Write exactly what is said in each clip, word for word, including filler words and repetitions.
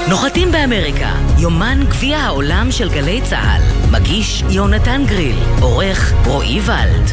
נוחתים באמריקה, יומן גביע העולם של גלי צהל. מגיש יונתן גריל, עורך רועי ולד.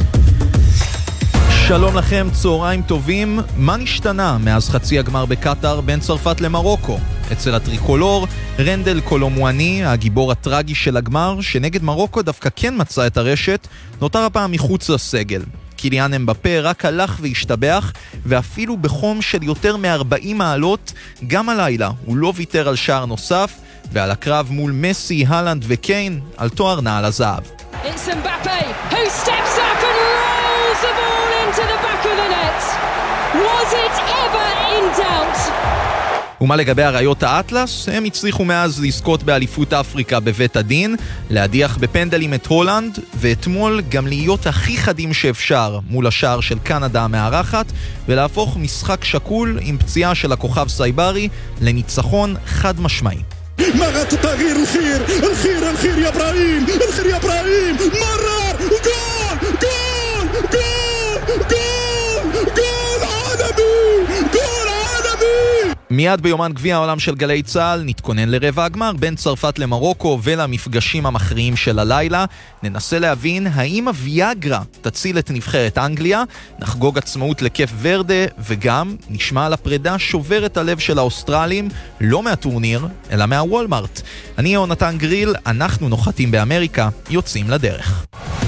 שלום לכם, צהריים טובים. מה נשתנה מאז חצי הגמר בקטר בין צרפת למרוקו? אצל הטריקולור, רנדל קולומואני, הגיבור הטרגי של הגמר, שנגד מרוקו דווקא כן מצא את הרשת, נותר הפעם מחוץ לסגל. קיליאן אמבפה רק הלך והשתבח, ואפילו בחום של יותר מ-ארבעים מעלות, גם הלילה הוא לא ויתר על שער נוסף, ועל הקרב מול מסי, הלנד וקיין, על תואר נעל הזהב. It's Mbappe who steps up and rolls the ball into the back of the net. Was it ever in doubt? ומה לגבי הראיות האטלס? הם הצליחו מאז לזכות באליפות אפריקה בבית הדין, להדיח בפנדלים את הולנד, ואתמול גם להיות הכי חדים שאפשר מול השער של קנדה המארחת, ולהפוך משחק שקול עם פציעה של הכוכב סייברי לניצחון חד משמעי. مغات التغيير الخير الخير الخير يا ابراهيم الخير يا ابراهيم مرر جول جول جول جول جول عالمي جول عالمي. מיד ביומן גביע העולם של גלי צהל נתכונן לרבע הגמר בין צרפת למרוקו ולמפגשים המכריעים של הלילה. ננסה להבין האם הוויאגרה תציל את נבחרת אנגליה, נחגוג עצמאות לכיף ורדה, וגם נשמע על הפרידה שוברת הלב של האוסטרלים, לא מהטורניר אלא מהוולמארט. אני יונתן גריל, אנחנו נוחתים באמריקה, יוצאים לדרך.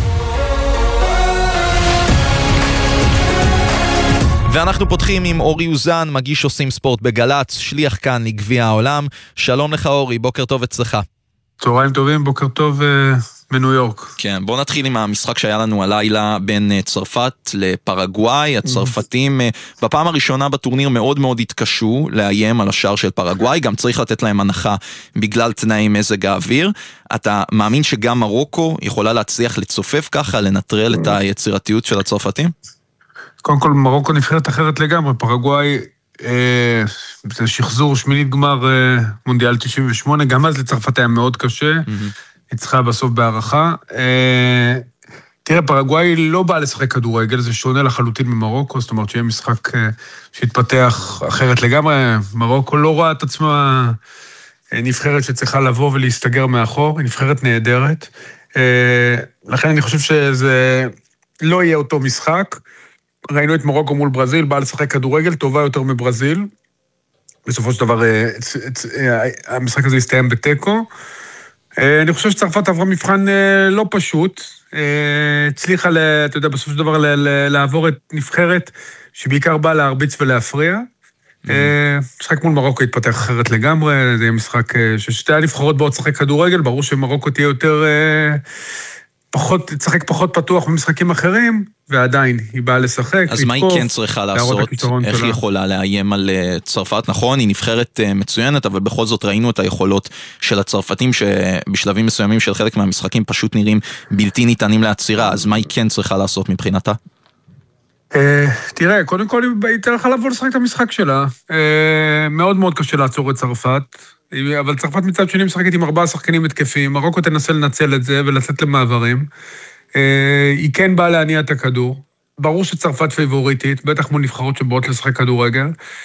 ואנחנו פותחים עם אורי אוזן, מגיש עושים ספורט בגלץ, שליח כאן לגביע העולם. שלום לך אורי, בוקר טוב אצלך. צהריים טובים, בוקר טוב uh, בניו יורק. כן, בוא נתחיל עם המשחק שהיה לנו הלילה בין uh, צרפת לפרגוואי. הצרפתים uh, בפעם הראשונה בטורניר מאוד מאוד התקשו לאיים על השער של פרגוואי, גם צריך לתת להם הנחה בגלל תנאי מזג האוויר. אתה מאמין שגם מרוקו יכולה להצליח לצופף ככה, לנטרל את היצירתיות של הצרפתים? קודם כל, מרוקו נבחרת אחרת לגמרי. פרגוואי, אה, זה שחזור שמינית גמר אה, מונדיאל תשעים ושמונה, גם אז לצרפת היה מאוד קשה, היא צריכה בסוף בהערכה. אה, תראה, פרגוואי לא באה לשחק כדורגל, זה שונה לחלוטין ממרוקו, זאת אומרת שיהיה משחק אה, שהתפתח אחרת לגמרי. מרוקו לא רואה את עצמה אה, נבחרת שצריכה לבוא ולהסתגר מאחור, היא נבחרת נהדרת. אה, לכן אני חושב שזה לא יהיה אותו משחק. ראינו את מרוקו מול ברזיל, באה לשחק כדורגל, טובה יותר מברזיל. בסופו של דבר, המשחק הזה הסתיים בטקו. אני חושב שצרפת עברה מבחן לא פשוט. הצליחה, אתה יודע, בסופו של דבר, לעבור את נבחרת, שבעיקר באה להרביץ ולהפריע. משחק מול מרוקו התפתח אחרת לגמרי, זה יהיה משחק ששתי הנבחרות באות לשחק כדורגל, ברור שמרוקו תהיה יותר... פחות, תשחק פחות פתוח במשחקים אחרים, ועדיין היא באה לשחק. אז מה היא כן צריכה לעשות? איך היא יכולה לאיים על צרפת? נכון, היא נבחרת מצוינת, אבל בכל זאת ראינו את היכולות של הצרפתים, שבשלבים מסוימים של חלק מהמשחקים פשוט נראים בלתי ניתנים לעצירה, אז מה היא כן צריכה לעשות מבחינתה? תראה, קודם כל היא צריכה לבוא לשחק את המשחק שלה. מאוד מאוד קשה לעצור את צרפת, אבל צרפת מצד שני משחקת עם ארבעה שחקנים התקפים, מרוקו תנסה לנצל את זה ולצאת למעברים. היא כן באה להניע את הכדור. ברור שצרפת פייבוריטית, בטח מול נבחרות שבאות לשחק כדורגל.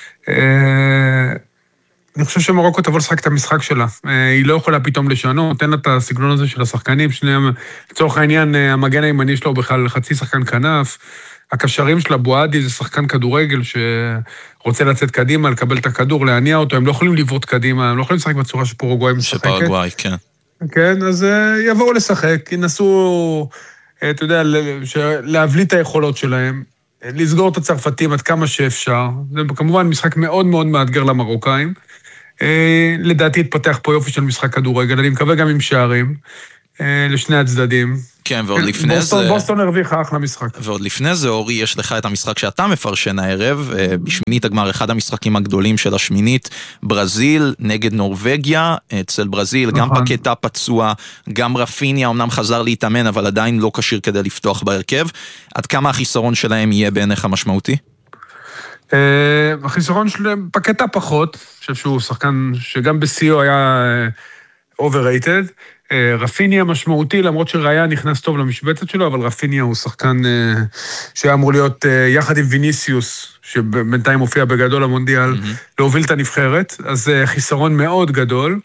אני חושב שמרוקו תבוא לשחק את המשחק שלה. היא לא יכולה פתאום לשנות, תן לה את הסגנון הזה של השחקנים, שניהם, לצורך העניין, המגן הימני שלו בכלל חצי שחקן כנף, הקשרים של בועדי זה שחקן כדורגל שרוצה לצאת קדימה, לקבל את הכדור, להניע אותו, הם לא יכולים לבעוט קדימה, הם לא יכולים לשחק בצורה שפרגוואי משחקת. שפרגוואי, כן. כן, אז יבואו לשחק, ינסו, אתה יודע, להבליט את היכולות שלהם, לסגור את הצרפתים עד כמה שאפשר, זה כמובן משחק מאוד מאוד מאתגר למרוקאים, לדעתי התפתח פה יופי של משחק כדורגל, אני מקווה גם עם שערים, לשני הצדדים. כן, ועוד לפני בוסטון, זה... בוסטון הרוויחה אחלה משחק. ועוד לפני זה, אורי, יש לך את המשחק שאתה מפרשן הערב, בשמינית הגמר, אחד המשחקים הגדולים של השמינית, ברזיל נגד נורווגיה, אצל ברזיל, גם פקטה פצוע, גם רפיניה, אמנם חזר להתאמן, אבל עדיין לא כשיר כדי לפתוח בהרכב. עד כמה החיסרון שלהם יהיה בעיניך משמעותי? החיסרון שלהם, פקטה פחות, אני חושב שהוא שחקן שגם בסיו היה overrated, רפיניה משמעותי, למרות שראיה נכנס טוב למשבצת שלו, אבל רפיניה הוא שחקן שהיה אמור להיות יחד עם ויניסיוס, שבינתיים הופיע בגדול המונדיאל, להוביל את הנבחרת, אז חיסרון מאוד גדול.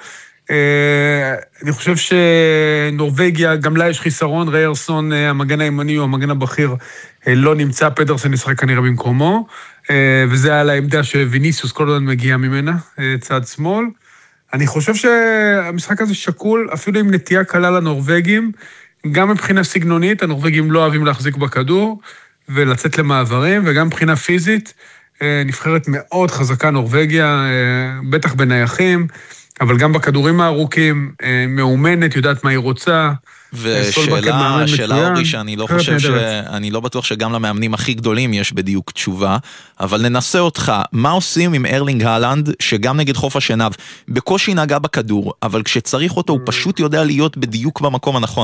אני חושב שנורווגיה, גם לה יש חיסרון, ריירסון, המגן הימני או המגן הבכיר, לא נמצא, פדרסן ישחק כנראה במקומו, וזה היה לעמדה שוויניסיוס כל הזמן מגיע ממנה, צד שמאל. אני חושב שהמשחק הזה שקול, אפילו עם נטייה קלה לנורווגים, גם מבחינה סגנונית, הנורווגים לא אוהבים להחזיק בכדור, ולצאת למעברים, וגם מבחינה פיזית, נבחרת מאוד חזקה נורווגיה, בטח בנייחים, אבל גם בכדורים הארוכים, מאומנת, יודעת מה היא רוצה. ושאלה, שאלה אורי, שאני לא חושב ש... אני לא בטוח שגם למאמנים הכי גדולים יש בדיוק תשובה, אבל ננסה אותך, מה עושים עם ארלינג הלנד, שגם נגד חוף השנב, בקושי נגע בכדור, אבל כשצריך אותו, הוא פשוט יודע להיות בדיוק במקום הנכון.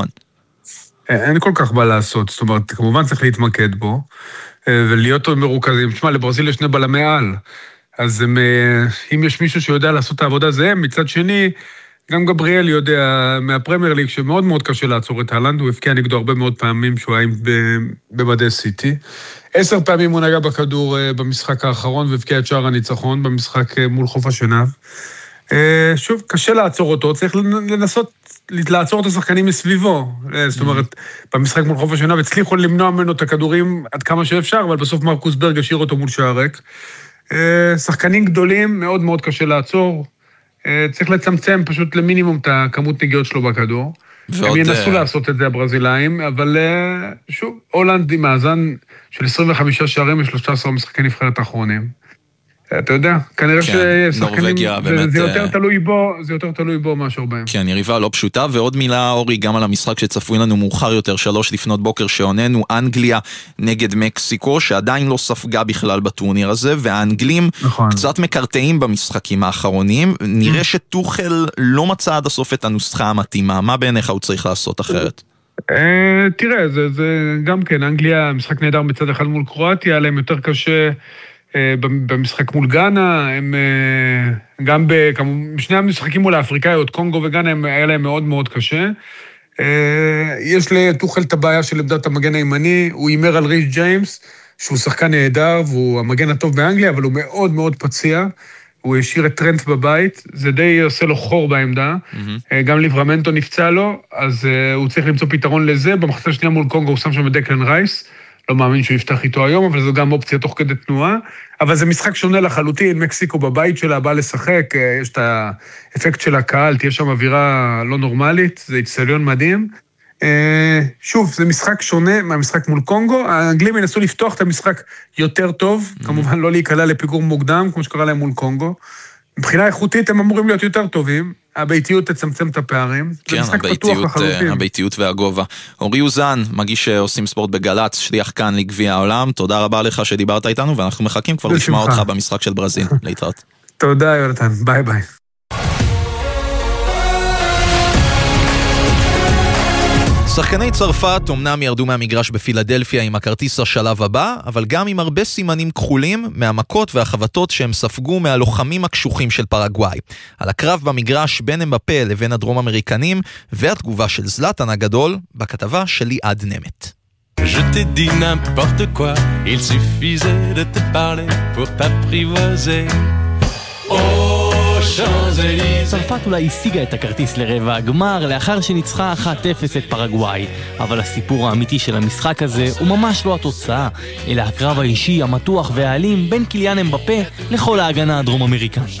אין כל כך מה לעשות, זאת אומרת, כמובן צריך להתמקד בו, ולהיות מרוכזים. תשמע, לברזיל יש שני בלמי על, אז הם, אם יש מישהו שיודע לעשות את העבודה זה, מצד שני, גם גבריאל יודע מהפרמייר ליג שמאוד מאוד קשה לעצור את הלנד, הוא הפקיע נגדו הרבה מאוד פעמים שהוא היה במדי סיטי. עשר פעמים הוא נגע בכדור במשחק האחרון והפקיע את שער הניצחון במשחק מול חוף השנב. שוב, קשה לעצור אותו, צריך לנסות לעצור את השחקנים מסביבו. זאת אומרת, במשחק מול חוף השנב הצליחו למנוע ממנו את הכדורים עד כמה שאפשר, אבל בסוף מרקוס ברג השאיר אותו מול שער ריק. שחקנים גדולים, מאוד מאוד קשה לעצור. צריך לצמצם פשוט למינימום את הכמות נגיעות שלו בכדור. הם ינסו לעשות את זה הברזילאים, אבל שוב, הולנד עם מאזן של עשרים וחמישה שערים ו-שלושה עשר משחקי נבחרת האחרונים. אתה יודע, כנראה ששחקנים, זה יותר תלוי בו, זה יותר תלוי בו מאשר בהם. כן, יריבה לא פשוטה, ועוד מילה, אורי, גם על המשחק שצפוי לנו מאוחר יותר, שלוש לפנות בוקר שעוננו, אנגליה נגד מקסיקו, שעדיין לא ספגה בכלל בטורניר הזה, והאנגלים קצת מקרטעים במשחקים האחרונים, נראה שטוחל לא מצא עד הסוף את הנוסחה המתאימה, מה בעיניך הוא צריך לעשות אחרת? תראה, זה גם כן, אנגליה, משחק נהדר מצד אחד מול קרואטיה, להם יותר קשה במשחק מול גאנה, הם גם בשני המשחקים מול האפריקאיות, קונגו וגאנה, היה להם מאוד מאוד קשה. יש לטוחל את הבעיה של עמדת המגן הימני, הוא אימר על ריש ג'יימס, שהוא שחקן נהדר, והוא המגן הטוב באנגליה, אבל הוא מאוד מאוד פציע, הוא השאיר את טרנט בבית, זה די עושה לו חור בעמדה, גם ליברמנטו נפצע לו, אז הוא צריך למצוא פתרון לזה, במחצית השנייה מול קונגו הוא שם שם את דקלן רייס, לא מאמין שהוא יפתח איתו היום, אבל זו גם אופציה תוך כדי תנועה, אבל זה משחק שונה לחלוטין, מקסיקו בבית שלה באה לשחק, יש את האפקט של הקהל, תהיה שם אווירה לא נורמלית, זה אצטדיון מדהים. שוב, זה משחק שונה מהמשחק מול קונגו, האנגלים ינסו לפתוח את המשחק יותר טוב, כמובן לא להיקלע לפיגור מוקדם, כמו שקרה להם מול קונגו, מבחינה איכותית הם אמורים להיות יותר טובים, הביתיות תצמצם את הפערים, כן, הביתיות, הביתיות והגובה. אורי אוזן, מגיש עושים ספורט בגלץ, שליח כאן לגביע העולם, תודה רבה לך שדיברת איתנו, ואנחנו מחכים כבר לשמוע אותך במשחק של ברזיל, להתראות. תודה יונתן, ביי ביי. שחקני צרפת אומנם ירדו מהמגרש בפילדלפיה עם הכרטיס השלב הבא, אבל גם עם הרבה סימנים כחולים מהמכות והחבטות שהם ספגו מהלוחמים הקשוחים של פרגוואי. על הקרב במגרש בין אמבפה לבין הדרום אמריקנים, והתגובה של זלאטן הגדול בכתבה של ליעד נמת. Je t'ai dit n'importe quoi, il suffisait de te parler pour t'apprivoiser. צרפת אולי השיגה את הכרטיס לרבע הגמר לאחר שניצחה אחת אפס את פרגוואי, אבל הסיפור האמיתי של המשחק הזה הוא ממש לא התוצאה, אלא הקרב האישי המתוח והאלים בין קיליאן אמבפה לכל ההגנה הדרום אמריקנית.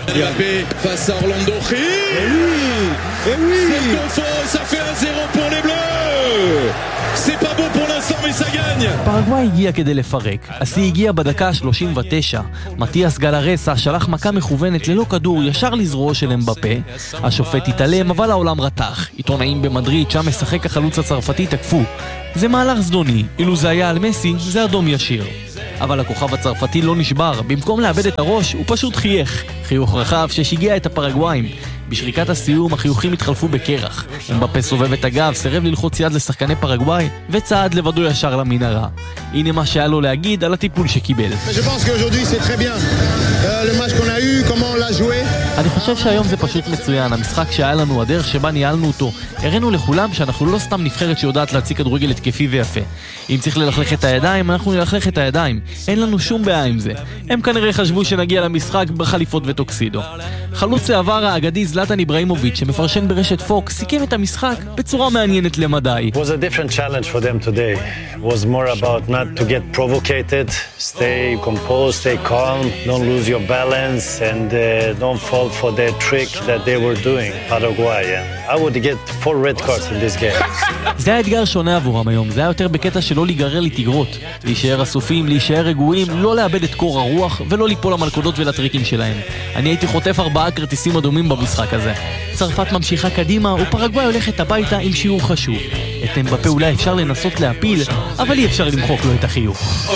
פרגוואי הגיע כדי לפרק, השיא הגיע בדקה שלושים ותשע, מתיאס גלרסה שלח מכה מכוונת ללא כדור ישר לזרועו של אמבפה, השופט התעלם אבל העולם רתח, עיתונאים במדריד שם משחק החלוץ הצרפתי תקפו, זה מהלך זדוני, אילו זה היה על מסי זה אדום ישיר. אבל הכוכב הצרפתי לא נשבר, במקום לאבד את הראש הוא פשוט חייך, חיוך רחב ששיגע את הפרגוואים. בשריקת הסיום החיוכים התחלפו בקרח, אמבפה סובב את הגב, סירב ללחוץ יד לשחקני פרגוואי וצעד לבדו ישר למנהרה. הנה מה שהיה לו להגיד על הטיפול שקיבל. Je pense qu'aujourd'hui c'est très bien. Euh, le match qu'on a eu, comment on l'a joué. אני חושב שהיום זה פשוט מצוין, המשחק שהיה לנו, הדרך שבה ניהלנו אותו, הראינו לכולם שאנחנו לא סתם נבחרת שיודעת להציג כדורגל התקפי ויפה. אם צריך ללכלך את הידיים, אנחנו נלכלך את הידיים. אין לנו שום בעיה עם זה. הם כנראה חשבו שנגיע למשחק בחליפות וטוקסידו. חלוץ העבר האגדי זלטן איברהימוביץ' שמפרשן ברשת פוקס סיכם את המשחק בצורה מעניינת למדי. It was a different challenge for them today. It was more about not to get provocated, stay composed, stay calm, don't lose your balance and uh, don't fall for the trick that they were doing, Paraguay. I would get four red cards in this game. זה האתגר שונה עבורם היום, זה היה יותר בקטע שלא להיגרר לתגרות, להישאר אסופים, להישאר רגועים, לא לאבד את קור הרוח ולא ליפול למלכודות ולטריקים שלהם. אני הייתי חוטף ארבעה כרטיסים אדומים במשחק הזה. צרפת ממשיכה קדימה ופרגוואי הולכת הביתה עם שיעור חשוב. את אמבפה אולי אפשר לנסות להפיל, אבל אי אפשר למחוק לו את החיוך.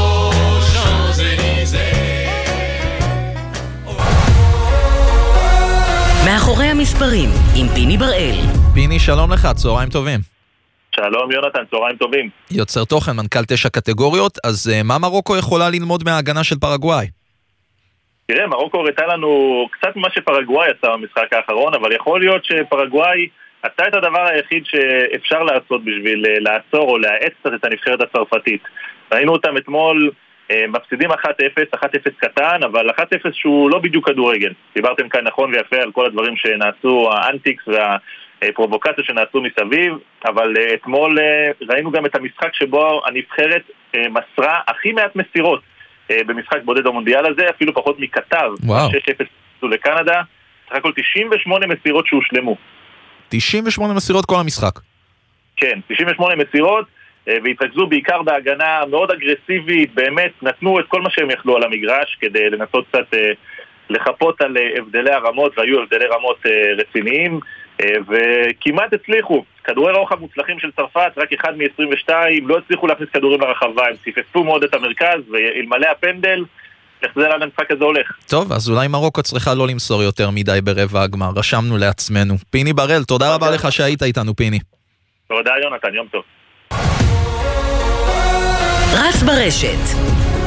מאחורי המספרים, עם פיני בראל. פיני, שלום לך, צהריים טובים. שלום יונתן, צהריים טובים. יוצר תוכן, מנכ"ל תשע קטגוריות, אז uh, מה מרוקו יכולה ללמוד מההגנה של פרגוואי? תראה, מרוקו ראתה לנו קצת ממה שפרגוואי עשה במשחק האחרון, אבל יכול להיות שפרגוואי עשה את הדבר היחיד שאפשר לעשות בשביל לעצור או להאץ קצת את הנבחרת הצרפתית. ראינו אותם אתמול מפסידים אחת אפס, אחת אפס קטן, אבל אחת אפס שהוא לא בדיוק כדורגל. דיברתם כאן נכון ויפה על כל הדברים שנעשו, האנטיקס והפרובוקציה שנעשו מסביב, אבל אתמול ראינו גם את המשחק שבו הנבחרת מסרה הכי מעט מסירות במשחק בודד המונדיאל הזה, אפילו פחות מקטר. שש אפס לקנדה, סך הכל תשעים ושמונה מסירות שהושלמו. תשעים ושמונה מסירות כל המשחק. כן, תשעים ושמונה מסירות, והתרכזו בעיקר בהגנה מאוד אגרסיבית, באמת נתנו את כל מה שהם יכלו על המגרש כדי לנסות קצת לחפות על הבדלי הרמות, והיו הבדלי רמות רציניים, וכמעט הצליחו. כדורי רוחב מוצלחים של צרפת, רק אחד מ-עשרים ושתיים, לא הצליחו להכניס כדורים לרחבה, הם ציפפו מאוד את המרכז, ואלמלא הפנדל, איך זה לאן המשחק הזה הולך. טוב, אז אולי מרוקו צריכה לא למסור יותר מדי ברבע הגמר, רשמנו לעצמנו. פיני בראל, תודה רבה לך שהיית איתנו, פיני. תודה יונתן, יום טוב. רץ ברשת.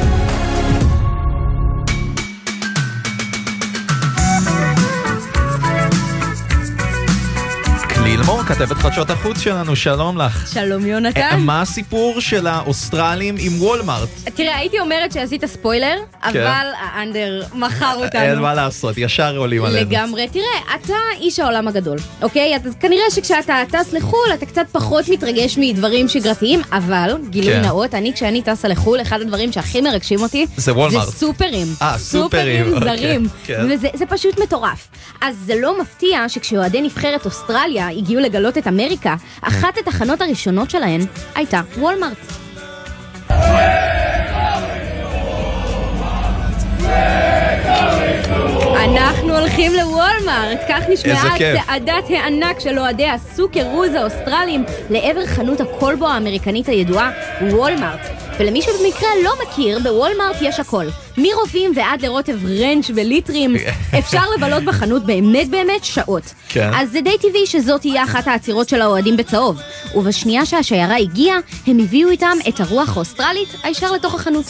לילמור, כתבת חדשות החוץ שלנו, שלום לך. שלום יונתן. מה הסיפור של האוסטרלים עם וולמארט? תראה, הייתי אומרת שעשית ספוילר, אבל האנדר מכר אותנו. אין מה לעשות, ישר עולים עלינו. לגמרי. תראה, אתה איש העולם הגדול, אוקיי? אז כנראה שכשאתה טס לחול, אתה קצת פחות מתרגש מדברים שגרתיים, אבל, גילוי נאות, אני כשאני טסה לחול, אחד הדברים שהכי מרגשים אותי, זה וולמארט. זה סופרים. אה, סופרים. סופרים זרים. וזה פשוט מטורף. אז זה לא מפתיע שכשאוהדי נבחרת אוסטרליה הגיעו לגלות את אמריקה, אחת התחנות הראשונות שלהן הייתה וולמארט. אנחנו הולכים לוולמארט, כך נשמעה צעדת הענק של אוהדי הסוקרוז האוסטרלים לעבר חנות הקולבו האמריקנית הידועה וולמארט. ולמי שבמקרה לא מכיר, בוולמארט יש הכל. מרובים ועד לרוטב רנץ' וליטרים. אפשר לבלות בחנות באמת באמת שעות. כן. אז זה די טבעי שזאת תהיה אחת העצירות של האוהדים בצהוב. ובשנייה שהשיירה הגיעה, הם הביאו איתם את הרוח האוסטרלית הישר לתוך החנות.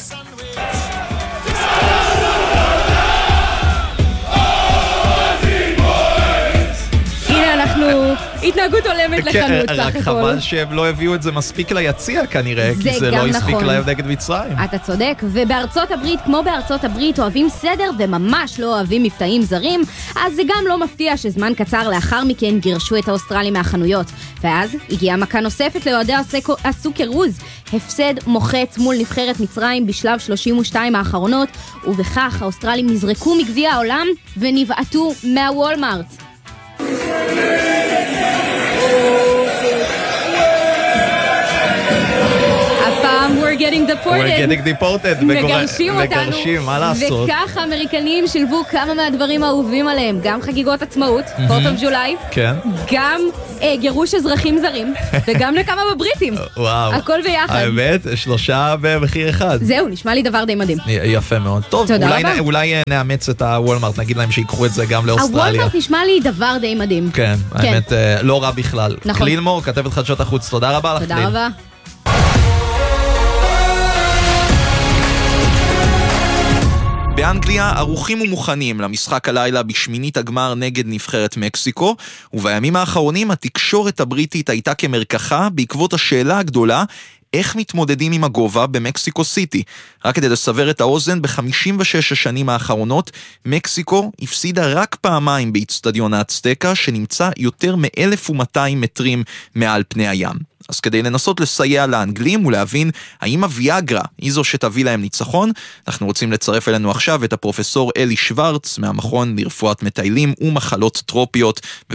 אנחנו התנהגות עולמת לחנות סך הכל. רק חבל שהם לא הביאו את זה מספיק ליציע כנראה, כי זה לא הספיק להם נגד מצרים. אתה צודק, ובארצות הברית, כמו בארצות הברית, אוהבים סדר וממש לא אוהבים מבטאים זרים, אז זה גם לא מפתיע שזמן קצר לאחר מכן גירשו את האוסטרלים מהחנויות. ואז הגיעה מכה נוספת לאוהדי הסוקרוז, הפסד מוחץ מול נבחרת מצרים בשלב שלושים ושתיים האחרונות, ובכך האוסטרלים נזרקו מגביע העולם ונבעטו מהוולמארט. הפעם we're getting deported. We're getting deported. מגרשים אותנו. מגרשים, מה לעשות? וכך האמריקנים שילבו כמה מהדברים האהובים עליהם, גם חגיגות עצמאות, פורט אוף ג'ולי, כן. גם גירוש אזרחים זרים, וגם לכמה בבריטים. וואו. הכל ביחד. האמת, שלושה במחיר אחד. זהו, נשמע לי דבר די מדהים. יפה מאוד. טוב, אולי נאמץ את הוולמארט, נגיד להם שיקחו את זה גם לאוסטרליה. הוולמארט נשמע לי דבר די מדהים. כן, האמת, לא רע בכלל. נכון. לילמור, כתבת חדשות החוץ, תודה רבה לך. תודה רבה. באנגליה ערוכים ומוכנים למשחק הלילה בשמינית הגמר נגד נבחרת מקסיקו, ובימים האחרונים התקשורת הבריטית הייתה כמרקחה בעקבות השאלה הגדולה איך מתמודדים עם הגובה במקסיקו סיטי. רק כדי לסבר את האוזן, ב-חמישים ושש השנים האחרונות מקסיקו הפסידה רק פעמיים באצטדיון האצטקה, שנמצא יותר מ-אלף ומאתיים מטרים מעל פני הים. אז כדי לנסות לסייע לאנגלים ולהבין האם הוויאגרה היא זו שתביא להם ניצחון, אנחנו רוצים לצרף אלינו עכשיו את הפרופסור אלי שוורץ מהמכון לרפואת מטיילים ומחלות טרופיות